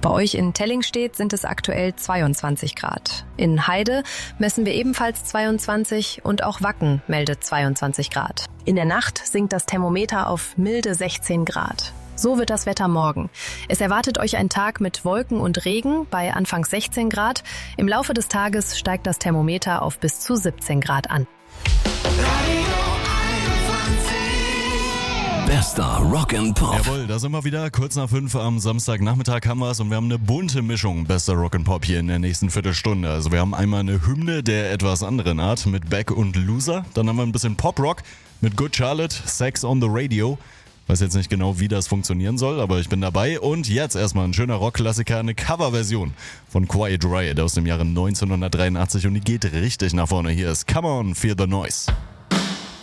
Bei euch in Tellingstedt sind es aktuell 22 Grad. In Heide messen wir ebenfalls 22 und auch Wacken meldet 22 Grad. In der Nacht sinkt das Thermometer auf milde 16 Grad. So wird das Wetter morgen. Es erwartet euch ein Tag mit Wolken und Regen bei anfangs 16 Grad. Im Laufe des Tages steigt das Thermometer auf bis zu 17 Grad an. Bester Rock and Pop. Jawohl, da sind wir wieder. Kurz nach 5 am Samstagnachmittag haben wir es und wir haben eine bunte Mischung bester Rock and Pop hier in der nächsten Viertelstunde. Also wir haben einmal eine Hymne der etwas anderen Art mit Beck und Loser. Dann haben wir ein bisschen Pop-Rock mit Good Charlotte, Sex on the Radio. Weiß jetzt nicht genau, wie das funktionieren soll, aber ich bin dabei. Und jetzt erstmal ein schöner Rockklassiker, eine Coverversion von Quiet Riot aus dem Jahre 1983 und die geht richtig nach vorne. Hier ist Come On, Feel the Noise.